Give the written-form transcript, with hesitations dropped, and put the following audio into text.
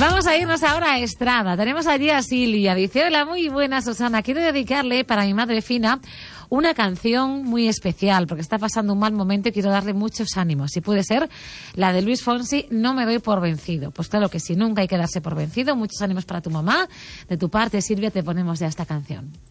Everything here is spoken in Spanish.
Vamos a irnos ahora a Estrada. Tenemos allí a Silvia. Dice, hola, muy buena, Susana. Quiero dedicarle para mi madre Fina una canción muy especial, porque está pasando un mal momento y quiero darle muchos ánimos. Si puede ser, la de Luis Fonsi, No me doy por vencido. Pues claro que sí, nunca hay que darse por vencido. Muchos ánimos para tu mamá. De tu parte, Silvia, te ponemos ya esta canción.